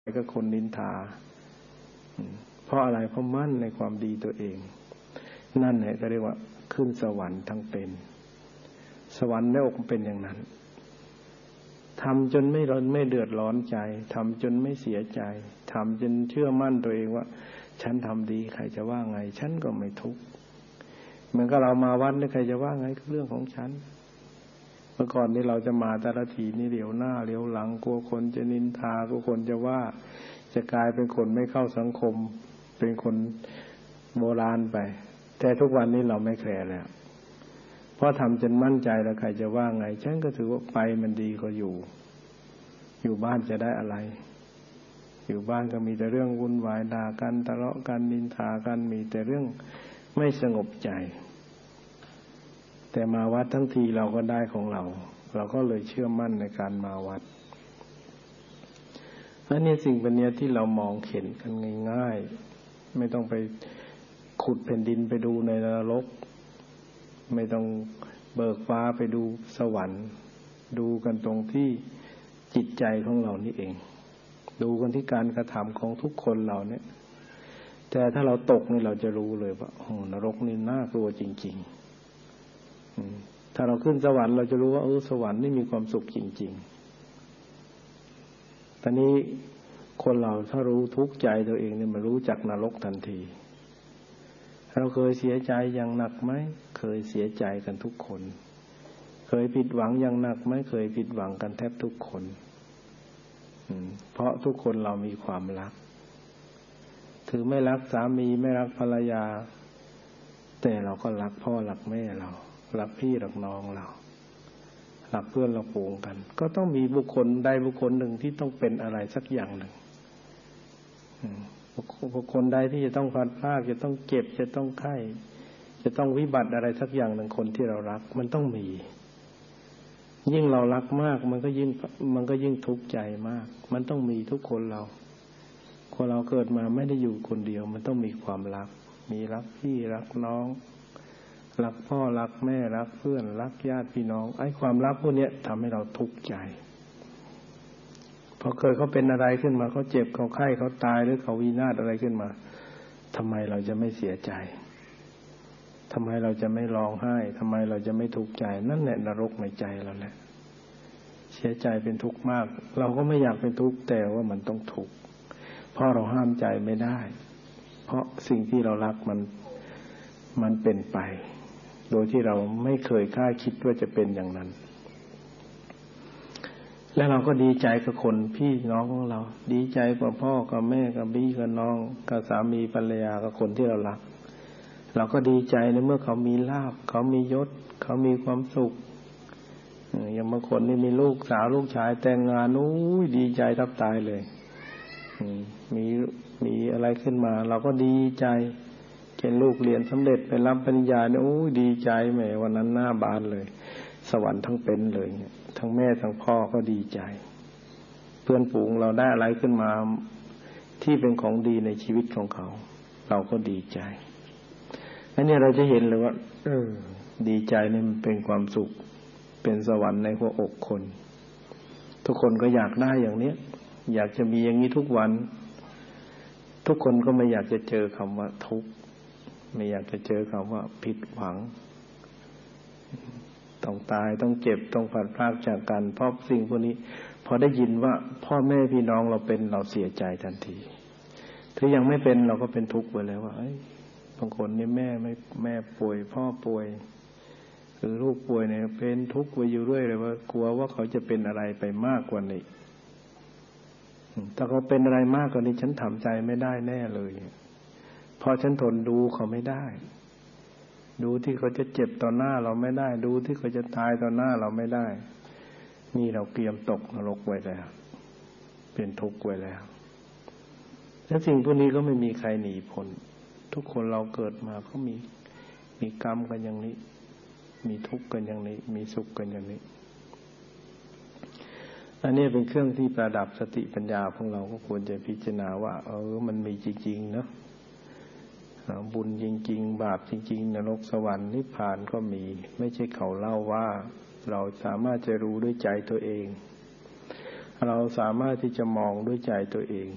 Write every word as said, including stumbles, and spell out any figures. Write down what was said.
ก็คนนินทาเพราะอะไรเพราะมั่นในความดีตัวเองนั่นแหละก็เรียกว่าขึ้นสวรรค์ทั้งเป็นสวรรค์ในอกเป็นอย่างนั้นทำจนไม่ร้อนไม่เดือดร้อนใจทำจนไม่เสียใจทำจนเชื่อมั่นตัวเองว่าฉันทำดีใครจะว่าไงฉันก็ไม่ทุกข์เหมือนกับเรามาวัดนี่ใครจะว่าไงก็เรื่องของฉันเมื่อก่อนนี้เราจะมาแต่ละทีนี่เดี๋ยวหน้าเดี๋ยวหลังกลัวคนจะนินทากลัวคนจะว่าจะกลายเป็นคนไม่เข้าสังคมเป็นคนโบราณไปแต่ทุกวันนี้เราไม่แคร์แล้วเพราะทำจนมั่นใจแล้วใครจะว่าไงฉันก็ถือว่าไปมันดีกว่าอยู่อยู่บ้านจะได้อะไรอยู่บ้านก็มีแต่เรื่องวุ่นวายด่ากันทะเลาะกันนินทากันมีแต่เรื่องไม่สงบใจแต่มาวัดทั้งทีเราก็ได้ของเราเราก็เลยเชื่อมั่นในการมาวัดและนี่สิ่งเป็นเนี้ยที่เรามองเห็นกันง่ายๆไม่ต้องไปขุดแผ่นดินไปดูในนรกไม่ต้องเบิกฟ้าไปดูสวรรค์ดูกันตรงที่จิตใจของเรานี่เองดูกันที่การกระทำของทุกคนเราเนี่ยแต่ถ้าเราตกนี่เราจะรู้เลยว่าโอ้นรกนี่น่ากลัวจริงๆถ้าเราขึ้นสวรรค์เราจะรู้ว่าเออสวรรค์นี่มีความสุขจริงๆตอนนี้คนเราถ้ารู้ทุกข์ใจตัวเองเนี่ยมันรู้จักนรกทันทีเราเคยเสียใจอย่างหนักไหมเคยเสียใจกันทุกคนเคยผิดหวังอย่างหนักไหมเคยผิดหวังกันแทบทุกคนเพราะทุกคนเรามีความรักถือไม่รักสามีไม่รักภรรยาแต่เราก็รักพ่อรักแม่เรารักพี่รักน้องเรารักเพื่อนเราโป่งกันก็ต้องมีบุคคลใดบุคคลหนึ่งที่ต้องเป็นอะไรสักอย่างหนึ่งบุคคลใดที่จะต้องพลัดพรากจะต้องเจ็บจะต้องไข้จะต้องวิบัติอะไรสักอย่างหนึ่งคนที่เรารักมันต้องมียิ่งเรารักมากมันก็ยิ่งมันก็ยิ่งทุกข์ใจมากมันต้องมีทุกคนเราคนเราเกิดมาไม่ได้อยู่คนเดียวมันต้องมีความรักมีรักพี่รักน้องรักพ่อรักแม่รักเพื่อนรักญาติพี่น้องไอ้ความรักพวกนี้ทำให้เราทุกข์ใจพอเกิดเขาเป็นอะไรขึ้นมาเขาเจ็บเขาไข้เขาตายหรือเขาวินาศอะไรขึ้นมาทำไมเราจะไม่เสียใจทำไมเราจะไม่ร้องไห้ทำไมเราจะไม่ทุกข์ใจนั่นแหละนรกในใจเราแหละเสียใจเป็นทุกข์มากเราก็ไม่อยากเป็นทุกข์แต่ว่ามันต้องทุกข์เพราะเราห้ามใจไม่ได้เพราะสิ่งที่เรารักมันมันเป็นไปโดยที่เราไม่เคยคาดคิดว่าจะเป็นอย่างนั้นแล้วเราก็ดีใจกับคนพี่น้องของเราดีใจกับพ่อกับแม่กับพี่กับน้องกับสามีภรรยากับคนที่เรารักเราก็ดีใจในเมื่อเขามีลาภเขามียศเขามีความสุขอย่างบางคนนี่มีลูกสาวลูกชายแต่งงานโอ้ยดีใจแทบตายเลยมีมีอะไรขึ้นมาเราก็ดีใจเช่นลูกเรียนสำเร็จไปรับปริญญาเนี่ยโอ้ยดีใจแหมวันนั้นหน้าบานเลยสวรรค์ทั้งเป็นเลยเนี่ยทั้งแม่ทั้งพ่อก็ดีใจเพื่อนฝูงเราได้อะไรขึ้นมาที่เป็นของดีในชีวิตของเขาเราก็ดีใจอันนี้เราจะเห็นเลยว่าเออดีใจนี่มันเป็นความสุขเป็นสวรรค์ในหัวอกคนทุกคนก็อยากได้อย่างนี้อยากจะมีอย่างนี้ทุกวันทุกคนก็ไม่อยากจะเจอคำว่าทุกข์ไม่อยากจะเจอคำว่าผิดหวังต้องตายต้องเจ็บต้องพลัดพรากจากกันเพราะสิ่งพวกนี้พอได้ยินว่าพ่อแม่พี่น้องเราเป็นเราเสียใจทันทีถ้ายังไม่เป็นเราก็เป็นทุกข์ไปแล้วว่าบางคนนี่แม่ไม่แม่ป่วยพ่อป่วยหรือลูกป่วยเนี่ยเป็นทุกข์ไปอยู่เรื่อยเลยว่ากลัวว่าเขาจะเป็นอะไรไปมากกว่านี้ถ้าเขาเป็นอะไรมากกว่านี้ฉันทำใจไม่ได้แน่เลยเพราะฉันทนดูเขาไม่ได้ดูที่เขาจะเจ็บต่อหน้าเราไม่ได้ดูที่เขาจะตายต่อหน้าเราไม่ได้นี่เราเตรียมตกนรกไว้แล้วเป็นทุกข์ไว้แล้วและสิ่งพวกนี้ก็ไม่มีใครหนีพ้นทุกคนเราเกิดมาก็มีมีกรรมกันอย่างนี้มีทุกข์กันอย่างนี้มีสุขกันอย่างนี้อันนี้เป็นเครื่องที่ประดับสติปัญญาของเราก็ควรจะพิจารณาว่าเออมันมีจริงๆเนาะบุญจริงๆบาปจริงๆนรกสวรรค์นิพพานก็มีไม่ใช่เขาเล่าว่าเราสามารถจะรู้ด้วยใจตัวเองเราสามารถที่จะมองด้วยใจตัวเอง